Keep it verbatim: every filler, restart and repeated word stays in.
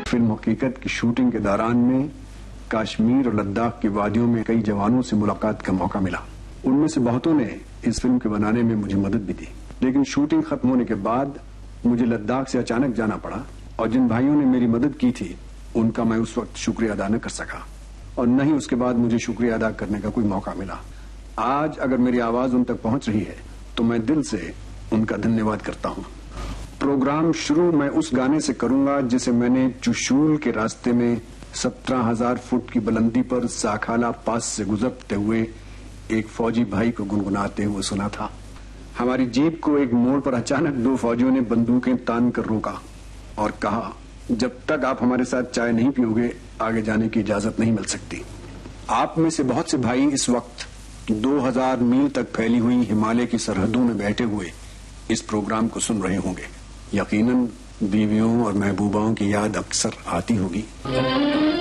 Film حقیقت کی shooting کے دوران میں کشمیر اور لداخ کی وادیوں میں کئی جوانوں سے ملاقات کا موقع ملا. ان میں سے بہتوں نے اس فلم کے بنانے میں مجھے مدد بھی دی. لیکن شوٹنگ ختم ہونے کے بعد مجھے لداخ سے اچانک جانا پڑا اور جن بھائیوں نے میری مدد کی تھی ان کا میں اس وقت شکریہ ادا نہ کر سکا اور نہ ہی اس کے بعد مجھے شکریہ ادا کرنے کا کوئی موقع ملا. آج اگر میری آواز ان تک پہنچ رہی ہے تو میں دل سے ان کا دھنیہ واد کرتا ہوں. پروگرام شروع میں اس گانے سے کروں گا جسے میں نے چشول کے راستے میں سترہ ہزار فٹ کی بلندی پر ساکھالا پاس سے گزرتے ہوئے ایک فوجی بھائی کو گنگناتے ہوئے سنا تھا. ہماری جیپ کو ایک موڑ پر اچانک دو فوجیوں نے بندوقیں تان کر روکا اور کہا جب تک آپ ہمارے ساتھ چائے نہیں پیو گے آگے جانے کی اجازت نہیں مل سکتی. آپ میں سے بہت سے بھائی اس وقت دو ہزار میل تک پھیلی ہوئی ہمالیہ کی سرحدوں میں بیٹھے ہوئے اس پروگرام کو سن رہے ہوں گے. یقیناً بیویوں اور محبوباؤں کی یاد اکثر آتی ہوگی.